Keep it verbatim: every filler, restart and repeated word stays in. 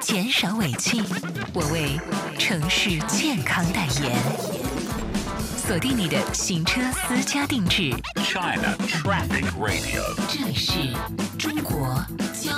减少尾气，我为城市健康代言。锁定你的行车私家定制 China Traffic Radio， 这里是中国交